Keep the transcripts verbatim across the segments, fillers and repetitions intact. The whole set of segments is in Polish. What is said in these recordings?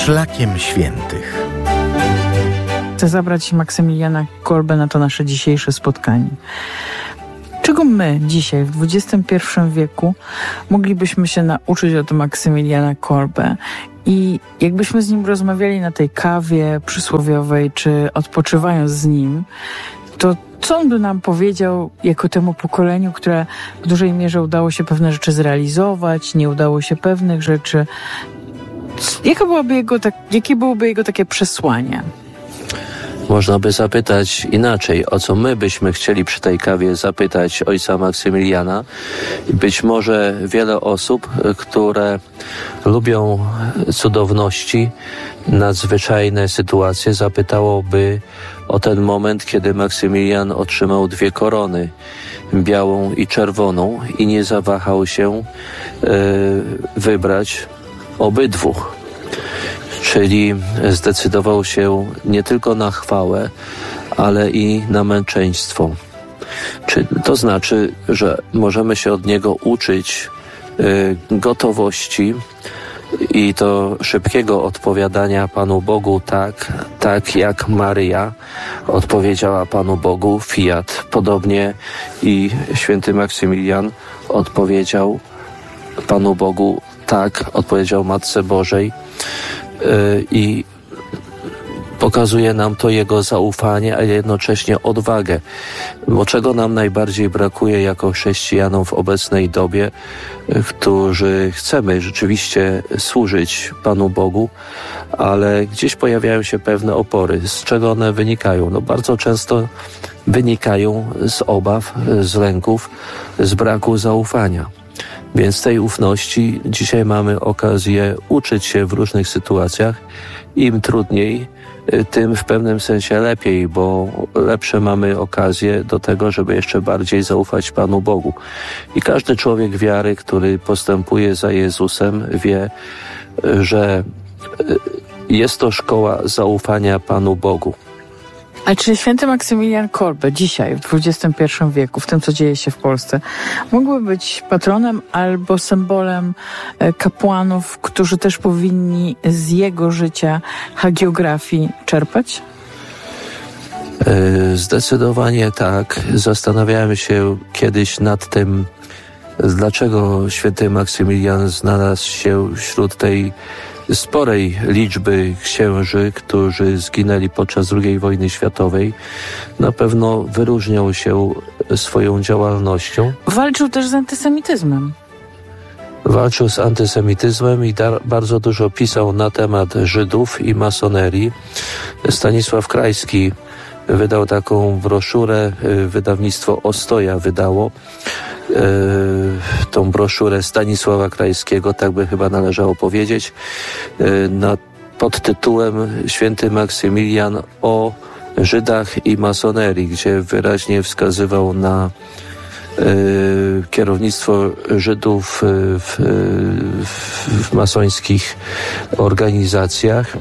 Szlakiem Świętych. Chcę zabrać Maksymiliana Kolbę na to nasze dzisiejsze spotkanie. Czego my dzisiaj w dwudziestym pierwszym wieku moglibyśmy się nauczyć od Maksymiliana Kolbę? I jakbyśmy z nim rozmawiali na tej kawie przysłowiowej, czy odpoczywając z nim, to co on by nam powiedział jako temu pokoleniu, które w dużej mierze udało się pewne rzeczy zrealizować, nie udało się pewnych rzeczy? Jaka byłaby jego, tak, jakie byłoby jego takie przesłanie? Można by zapytać inaczej, o co my byśmy chcieli przy tej kawie zapytać ojca Maksymiliana. Być może wiele osób, które lubią cudowności, nadzwyczajne sytuacje, zapytałoby o ten moment, kiedy Maksymilian otrzymał dwie korony, białą i czerwoną, i nie zawahał się yy, wybrać obydwu. Czyli zdecydował się nie tylko na chwałę, ale i na męczeństwo. Czy to znaczy, że możemy się od niego uczyć y, gotowości i to szybkiego odpowiadania Panu Bogu tak, tak jak Maryja odpowiedziała Panu Bogu fiat. Podobnie i święty Maksymilian odpowiedział Panu Bogu tak, odpowiedział Matce Bożej. I pokazuje nam to jego zaufanie, a jednocześnie odwagę. Bo czego nam najbardziej brakuje jako chrześcijanom w obecnej dobie, którzy chcemy rzeczywiście służyć Panu Bogu, ale gdzieś pojawiają się pewne opory. Z czego one wynikają? No bardzo często wynikają z obaw, z lęków, z braku zaufania. Więc tej ufności dzisiaj mamy okazję uczyć się w różnych sytuacjach. Im trudniej, tym w pewnym sensie lepiej, bo lepsze mamy okazję do tego, żeby jeszcze bardziej zaufać Panu Bogu. I każdy człowiek wiary, który postępuje za Jezusem, wie, że jest to szkoła zaufania Panu Bogu. A czy święty Maksymilian Kolbe dzisiaj, w dwudziestym pierwszym wieku, w tym, co dzieje się w Polsce, mógłby być patronem albo symbolem kapłanów, którzy też powinni z jego życia, hagiografii czerpać? Zdecydowanie tak. Zastanawiałem się kiedyś nad tym, dlaczego święty Maksymilian znalazł się wśród tej sporej liczby księży, którzy zginęli podczas drugiej wojny światowej. Na pewno wyróżniał się swoją działalnością. Walczył też z antysemityzmem. Walczył z antysemityzmem i da- bardzo dużo pisał na temat Żydów i masonerii. Stanisław Krajski wydał taką broszurę, wydawnictwo Ostoja wydało e, tą broszurę Stanisława Krajskiego, tak by chyba należało powiedzieć, e, na, pod tytułem Święty Maksymilian o Żydach i masonerii, gdzie wyraźnie wskazywał na y, kierownictwo Żydów w, w, w masońskich organizacjach.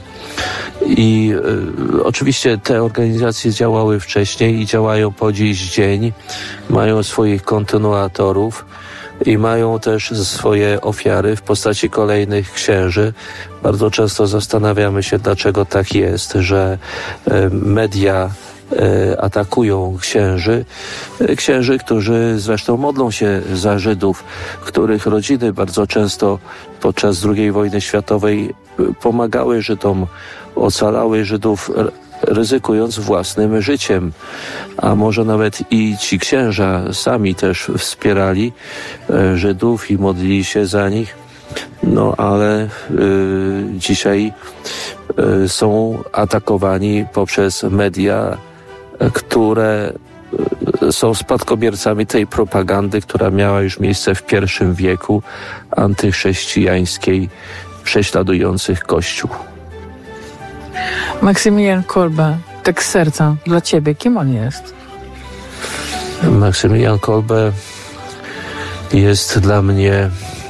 I y, oczywiście te organizacje działały wcześniej i działają po dziś dzień, mają swoich kontynuatorów i mają też swoje ofiary w postaci kolejnych księży. Bardzo często zastanawiamy się, dlaczego tak jest, że y, media y, atakują księży. Y, księży, którzy zresztą modlą się za Żydów, których rodziny bardzo często podczas drugiej wojny światowej y, pomagały Żydom, ocalały Żydów, ryzykując własnym życiem, a może nawet i ci księża sami też wspierali e, Żydów i modlili się za nich, no ale e, dzisiaj e, są atakowani poprzez media, e, które e, są spadkobiercami tej propagandy, która miała już miejsce w pierwszym wieku, antychrześcijańskiej, prześladujących Kościół. Maksymilian Kolbe, tak z serca, dla ciebie, kim on jest? Maksymilian Kolbe jest dla mnie,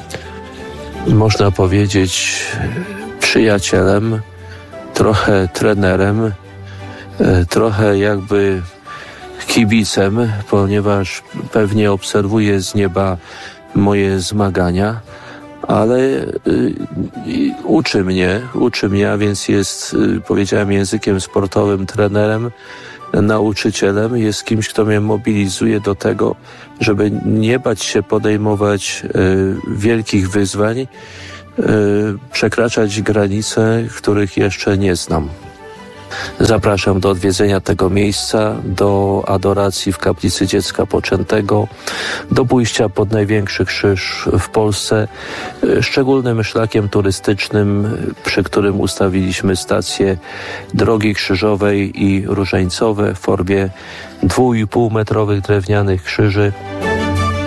można powiedzieć, przyjacielem, trochę trenerem, trochę jakby kibicem, ponieważ pewnie obserwuje z nieba moje zmagania, ale y, y, uczy mnie, uczy mnie, a więc jest, y, powiedziałem, językiem sportowym, trenerem, nauczycielem, jest kimś, kto mnie mobilizuje do tego, żeby nie bać się podejmować y, wielkich wyzwań, y, przekraczać granice, których jeszcze nie znam. Zapraszam do odwiedzenia tego miejsca, do adoracji w Kaplicy Dziecka Poczętego, do pójścia pod największy krzyż w Polsce, szczególnym szlakiem turystycznym, przy którym ustawiliśmy stację drogi krzyżowej i różańcowe w formie dwu i pół metrowych drewnianych krzyży.